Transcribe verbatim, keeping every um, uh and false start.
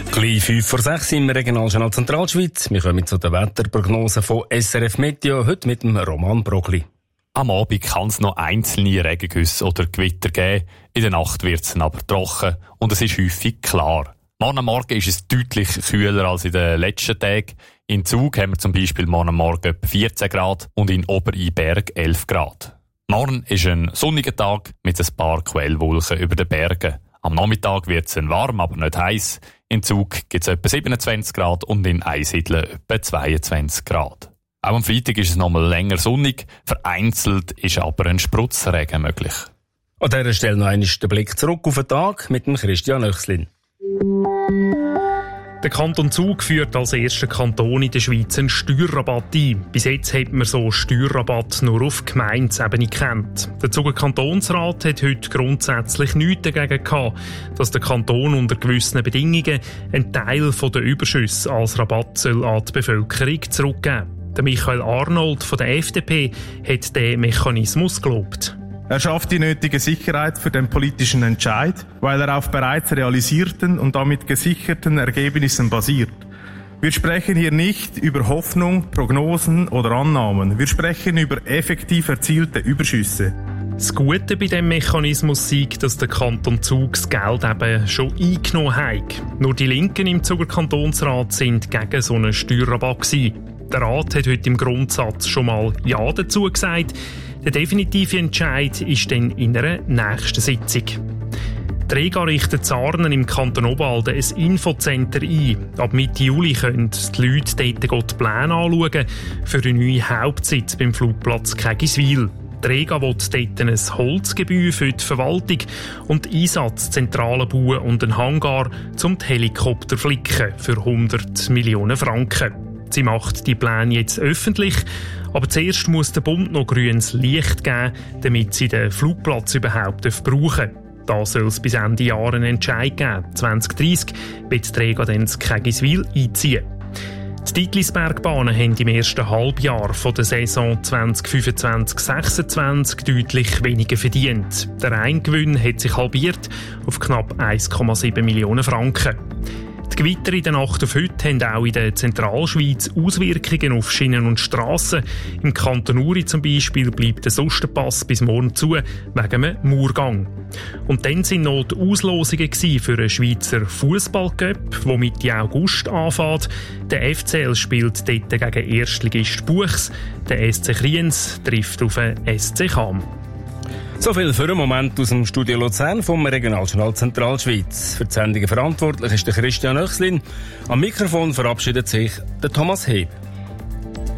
Gleich fünf vor sechs im Regionaljournal Zentralschweiz. Wir kommen zu den Wetterprognosen von S R F Meteo, heute mit dem Roman Brogli. Am Abend kann es noch einzelne Regengüsse oder Gewitter geben. In der Nacht wird es aber trocken und es ist häufig klar. Morgen am Morgen ist es deutlich kühler als in den letzten Tagen. In Zug haben wir zum Beispiel morgen am Morgen etwa vierzehn Grad und in Obereinberg elf Grad. Morgen ist ein sonniger Tag mit ein paar Quellwolken über den Bergen. Am Nachmittag wird es warm, aber nicht heiß. In Zug gibt es etwa siebenundzwanzig Grad und in Einsiedeln etwa zweiundzwanzig Grad. Auch am Freitag ist es nochmal länger sonnig, vereinzelt ist aber ein Spritzregen möglich. An dieser Stelle noch einmal den Blick zurück auf den Tag mit dem Christian Oechslin. Der Kanton Zug führt als erster Kanton in der Schweiz einen Steuerrabatt ein. Bis jetzt hat man so Steuerrabatt nur auf Gemeindeebene kennt. Der Zuger Kantonsrat hat heute grundsätzlich nichts dagegen gehabt, dass der Kanton unter gewissen Bedingungen einen Teil der Überschüsse als Rabatt soll an die Bevölkerung zurückgeben. Der Michael Arnold von der F D P hat den Mechanismus gelobt. Er schafft die nötige Sicherheit für den politischen Entscheid, weil er auf bereits realisierten und damit gesicherten Ergebnissen basiert. Wir sprechen hier nicht über Hoffnung, Prognosen oder Annahmen. Wir sprechen über effektiv erzielte Überschüsse. Das Gute bei diesem Mechanismus ist, dass der Kanton Zug das Geld eben schon eingenommen hat. Nur die Linken im Zuger Kantonsrat sind gegen so einen Steuerrabatt gewesen. Der Rat hat heute im Grundsatz schon mal Ja dazu gesagt. Der definitive Entscheid ist dann in einer nächsten Sitzung. Die Rega richtet Zarnen im Kanton Obwalden ein Infocenter ein. Ab Mitte Juli können die Leute dort die Pläne anschauen für einen neuen Hauptsitz beim Flugplatz Kegiswil. Die Rega will dort ein Holzgebäude für die Verwaltung und Einsatzzentralen bauen und einen Hangar zum Helikopter flicken für hundert Millionen Franken. Sie macht die Pläne jetzt öffentlich, aber zuerst muss der Bund noch grünes Licht geben, damit sie den Flugplatz überhaupt brauchen dürfen. Da soll es bis Ende Jahr einen Entscheid geben. zwanzig dreissig wird die Rega dann in Kegiswil einziehen. Die Dietlisbergbahnen haben im ersten Halbjahr von der Saison zwanzig fünfundzwanzig sechsundzwanzig deutlich weniger verdient. Der Reingewinn hat sich halbiert auf knapp eins Komma sieben Millionen Franken. Die Gewitter in der Nacht auf heute haben auch in der Zentralschweiz Auswirkungen auf Schienen und Strassen. Im Kanton Uri zum Beispiel bleibt der Sustenpass bis morgen zu, wegen einem Murgang. Und dann sind noch die Auslosungen für einen Schweizer Fußballcup, der Mitte August anfängt. Der F C L spielt dort gegen Erstligist Buchs. Der S C Kriens trifft auf den S C Cham. So viel für einen Moment aus dem Studio Luzern vom Regionaljournal Zentralschweiz. Für die Sendung verantwortlich ist der Christian Oechslin. Am Mikrofon verabschiedet sich der Thomas Heb.